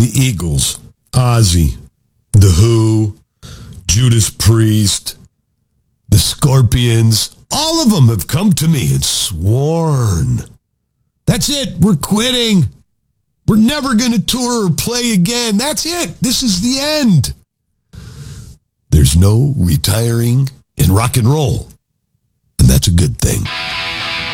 Eagles, Ozzy, The Who, Judas Priest, the Scorpions, all of them have come to me and sworn, that's it, we're quitting. We're never going to tour or play again. That's it. This is the end. There's no retiring in rock and roll, and that's a good thing.